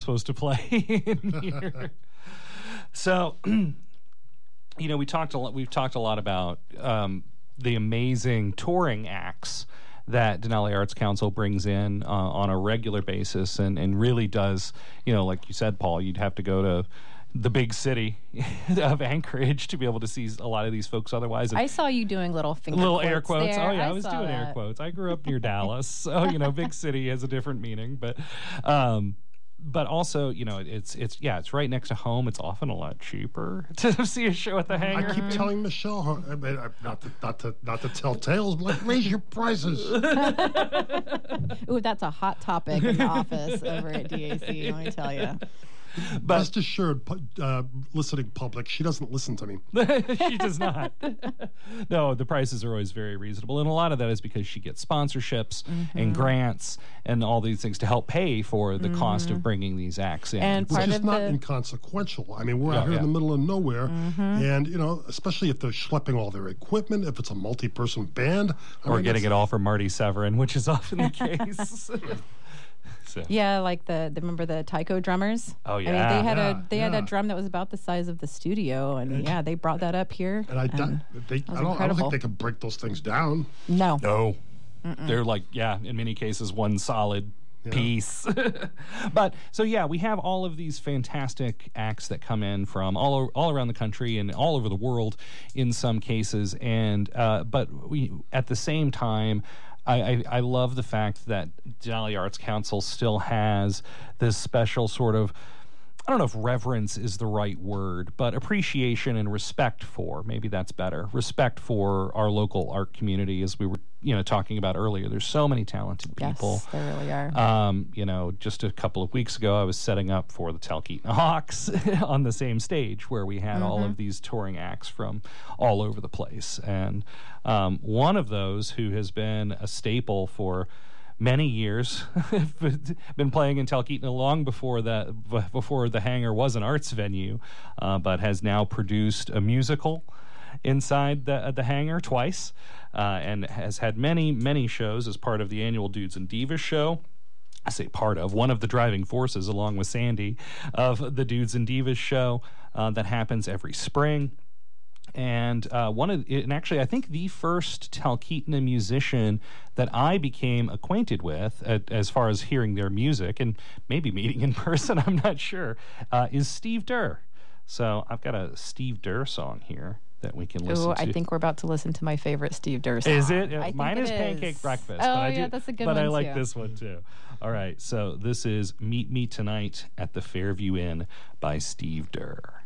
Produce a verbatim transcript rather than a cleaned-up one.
supposed to play in here. So, you know, we talked a lot. We've talked a lot about um, the amazing touring acts that Denali Arts Council brings in uh, on a regular basis, and and really does. You know, like you said, Paul, you'd have to go to the big city of Anchorage to be able to see a lot of these folks otherwise. And I saw you doing little finger little quotes air quotes. there. Oh yeah, I, I was saw doing that. air quotes. I grew up near Dallas, so you know, big city has a different meaning. But, um, but also, you know, it's it's yeah, it's right next to home. It's often a lot cheaper to see a show at the Hangar. I keep telling Michelle, her, I mean, I- not to not to not to tell tales, but like raise your prices. Ooh, that's a hot topic in the office over at D A C, let me tell you. But Rest assured, pu- uh, listening public, she doesn't listen to me. she does not. No, the prices are always very reasonable, and a lot of that is because she gets sponsorships Mm-hmm. and grants and all these things to help pay for the cost of bringing these acts in. And Which part is of not the inconsequential. I mean, we're Yeah, out here in yeah. the middle of nowhere, and you know, especially if they're schlepping all their equipment, if it's a multi-person band, I or mean, getting it's- it all from Marty Severin, which is often the case. So. yeah, like the, the remember the taiko drummers? Oh, I mean, yeah. they had Yeah, a they had yeah. a drum that was about the size of the studio, and yeah, they brought that up here. And I, and they, I, was don't, I don't incredible. think they can break those things down. no, No. They're like, yeah, in many cases, one solid piece. But so, yeah, we have all of these fantastic acts that come in from all, o- all around the country and all over the world in some cases. And, uh, but we, at the same time, I, I, I love the fact that Denali Arts Council still has this special sort of, I don't know if reverence is the right word, but appreciation and respect for, maybe that's better, respect for our local art community, as we were, you know, talking about earlier. There's so many talented people. yes, they really are. Um, you know, just a couple of weeks ago, I was setting up for the Talkeetna Hawks on the same stage where we had all of these touring acts from all over the place. And um, one of those who has been a staple for many years, been playing in Talkeetna long before that, before the Hangar was an arts venue, uh, but has now produced a musical inside the the Hangar twice, uh, and has had many many shows as part of the annual Dudes and Divas show. I say part of, one of the driving forces, along with Sandy, of the Dudes and Divas show uh, that happens every spring. And uh, one of, and actually, I think the first Talkeetna musician that I became acquainted with, uh, as far as hearing their music and maybe meeting in person, I'm not sure, uh, is Steve Durr. So I've got a Steve Durr song here that we can listen Ooh, to. I think we're about to listen to my favorite Steve Durr song. Is it? I think Mine it is is. Pancake Breakfast. Oh, but I yeah, do, that's a good but one, I like too. this one too. All right, so this is Meet Me Tonight at the Fairview Inn by Steve Durr.